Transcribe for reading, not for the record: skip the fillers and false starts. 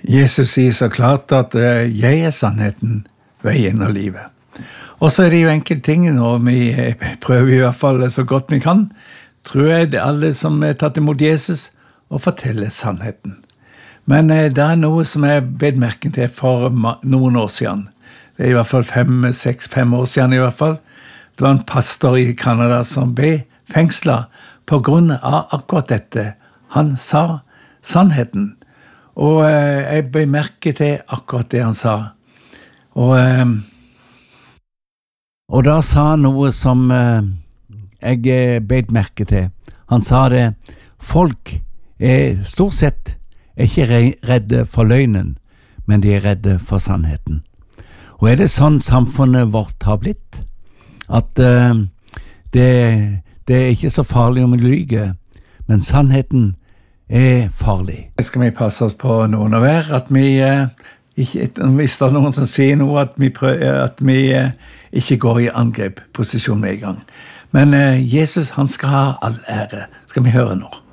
Jesus sier så klart at jeg sannheten, veien og livet. Og så det jo enkelte ting, og vi prøver i hvert fall så godt vi kan, tror jeg det alle som tatt imot Jesus, å fortelle sannheten. Men det noe som jeg bedt merken til for noen år siden. Det i hvert fall 5 år siden i hvert fall. Det var en pastor i Kanada som ble fengslet på grunn av akkurat dette. Han sa sannheten. Og jeg ble merke til akkurat det han sa. Og da sa han noe som jeg bedt merke til. Han sa det, folk stort sett ikke redde for løgnen, men de redde for sannheten. Og det sånn samfunnet vårt har blitt? At det ikke så farlig om vi lyger, men sannheten farlig. Skal vi passe oss på noen av at vi ikke, hvis det noen som sier noe, at vi ikke går i angrepposisjon med en gang. Men Jesus, han skal ha all ære. Skal vi høre nå?